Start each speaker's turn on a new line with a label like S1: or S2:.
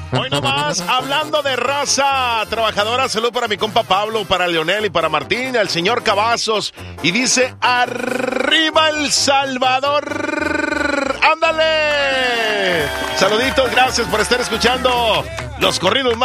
S1: Hoy nomás, hablando de raza trabajadora, salud para mi compa Pablo, para Leonel y para Martín, al señor Cavazos. Y dice, ¡arriba El Salvador! ¡Ándale! Saluditos, gracias por estar escuchando los corridos más